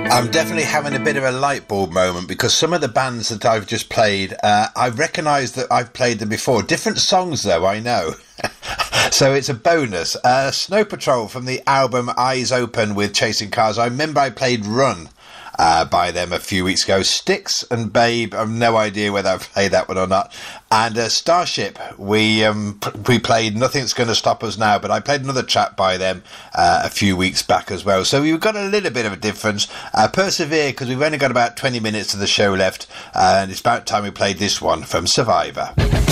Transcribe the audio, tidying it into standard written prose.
I'm definitely having a bit of a light bulb moment because some of the bands that I've just played, I recognise that I've played them before. Different songs though, I know. So it's a bonus. Snow Patrol from the album Eyes Open with Chasing Cars. I remember I played Run by them a few weeks ago. Sticks and Babe, I've no idea whether I've played that one or not. And Starship, we played Nothing's Gonna Stop Us Now, but I played another track by them a few weeks back as well. So we've got a little bit of a difference. Persevere, because we've only got about 20 minutes of the show left, and it's about time we played this one from Survivor.